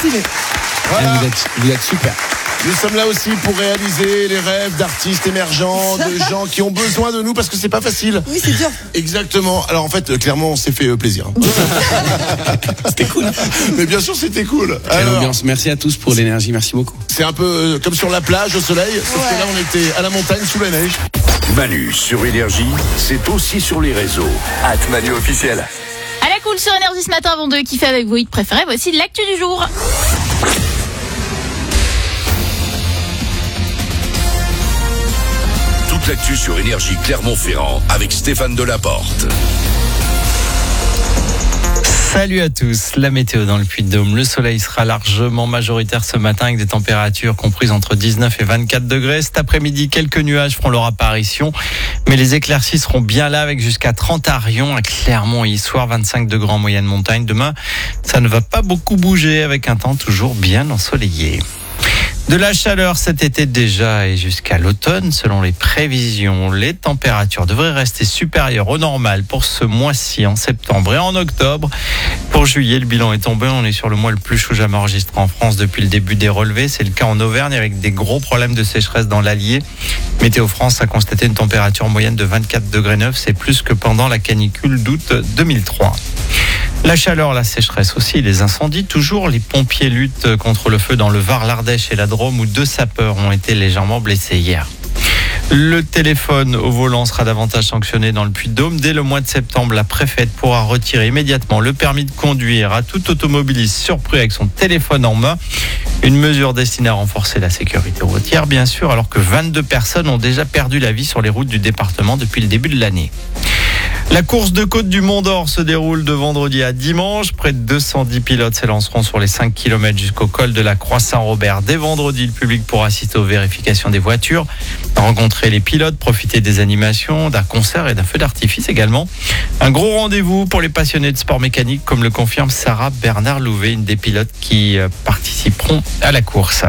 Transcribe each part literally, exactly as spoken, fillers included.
stylé. Voilà. Vous êtes, vous êtes super. Nous sommes là aussi pour réaliser les rêves d'artistes émergents, de gens qui ont besoin de nous parce que c'est pas facile. Oui, c'est dur. Exactement. Alors en fait, clairement, on s'est fait euh, plaisir. C'était cool. Mais bien sûr, c'était cool. Quelle Alors, ambiance. Merci à tous pour l'énergie. Merci beaucoup. c'est un peu euh, comme sur la plage au soleil, sauf Ouais. que là, on était à la montagne sous la neige. Manu sur Énergie, c'est aussi sur les réseaux. at Manu officiel. À la cool sur Énergie ce matin avant de kiffer avec vos hits préférés, voici l'actu du jour. Toute l'actu sur Énergie Clermont-Ferrand avec Stéphane Delaporte. Salut à tous, la météo dans le Puy-de-Dôme. Le soleil sera largement majoritaire ce matin avec des températures comprises entre dix-neuf et vingt-quatre degrés. Cet après-midi, quelques nuages feront leur apparition, mais les éclaircies seront bien là avec jusqu'à trente à Rion, à Clermont hier soir, vingt-cinq degrés en moyenne montagne. Demain, ça ne va pas beaucoup bouger avec un temps toujours bien ensoleillé. De la chaleur cet été déjà et jusqu'à l'automne, selon les prévisions, les températures devraient rester supérieures au normal pour ce mois-ci en septembre et en octobre. Pour juillet, le bilan est tombé. On est sur le mois le plus chaud jamais enregistré en France depuis le début des relevés. C'est le cas en Auvergne avec des gros problèmes de sécheresse dans l'Allier. Météo France a constaté une température moyenne de vingt-quatre degrés neuf. C'est plus que pendant la canicule d'août deux mille trois. La chaleur, la sécheresse aussi, les incendies. Toujours, les pompiers luttent contre le feu dans le Var, l'Ardèche et la Drôme où deux sapeurs ont été légèrement blessés hier. Le téléphone au volant sera davantage sanctionné dans le Puy-de-Dôme. Dès le mois de septembre, la préfète pourra retirer immédiatement le permis de conduire à tout automobiliste surpris avec son téléphone en main. Une mesure destinée à renforcer la sécurité routière, bien sûr, alors que vingt-deux personnes ont déjà perdu la vie sur les routes du département depuis le début de l'année. La course de côte du Mont d'Or se déroule de vendredi à dimanche. Près de deux cent dix pilotes s'élanceront sur les cinq kilomètres jusqu'au col de la Croix-Saint-Robert. Dès vendredi, le public pourra assister aux vérifications des voitures, rencontrer les pilotes, profiter des animations, d'un concert et d'un feu d'artifice également. Un gros rendez-vous pour les passionnés de sport mécanique, comme le confirme Sarah Bernard-Louvet, une des pilotes qui participeront à la course.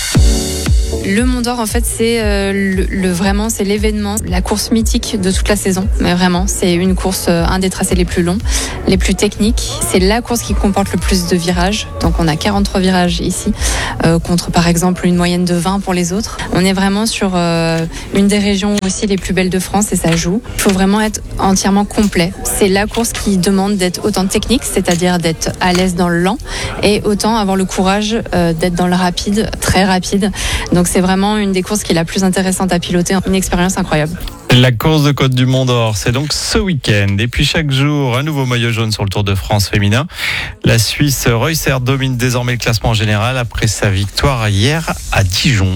Le Mont d'Or, en fait, c'est euh, le, le vraiment c'est l'événement, la course mythique de toute la saison. Mais vraiment, c'est une course, euh, un des tracés les plus longs, les plus techniques. C'est la course qui comporte le plus de virages. Donc, on a quarante-trois virages ici, euh, contre par exemple une moyenne de vingt pour les autres. On est vraiment sur euh, une des régions aussi les plus belles de France et ça joue. Il faut vraiment être entièrement complet. C'est la course qui demande d'être autant technique, c'est-à-dire d'être à l'aise dans le lent, et autant avoir le courage euh, d'être dans le rapide, très rapide. Donc c'est vraiment une des courses qui est la plus intéressante à piloter, une expérience incroyable. La course de côte du Mont d'Or, c'est donc ce week-end. Et puis chaque jour, un nouveau maillot jaune sur le Tour de France féminin. La Suisse Reusser domine désormais le classement général après sa victoire hier à Dijon.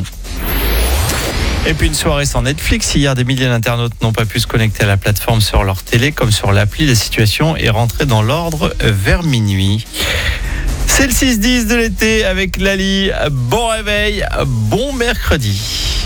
Et puis une soirée sans Netflix. Hier, des milliers d'internautes n'ont pas pu se connecter à la plateforme sur leur télé comme sur l'appli. La situation est rentrée dans l'ordre vers minuit. C'est le six dix de l'été avec Lali. Bon réveil, bon mercredi.